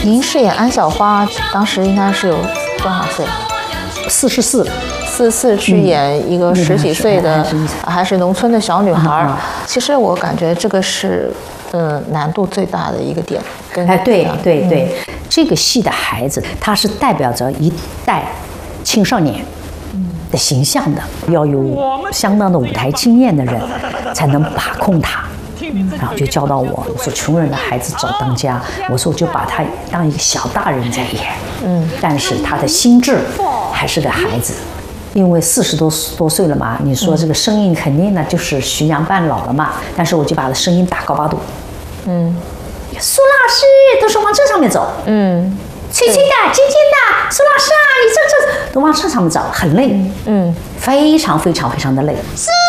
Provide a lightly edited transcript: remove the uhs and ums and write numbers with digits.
您饰演安小花，当时应该是有多少岁？44去演一个10几岁的，还是农村的小女孩。其实我感觉这个是，难度最大的一个点。 对，这个戏的孩子，他是代表着一代青少年的形象的，要有相当的舞台经验的人，才能把控他。然后就教导我说，穷人的孩子早当家。我说我就把他当一个小大人在演，但是他的心智还是个孩子。因为40多岁了嘛，你说这个声音肯定呢就是徐娘半老了嘛，但是我就把他的声音打高八度。苏老师都是往这上面走，脆脆的、尖尖的，苏老师啊，你这都往这上面走，很累，非常非常非常的累。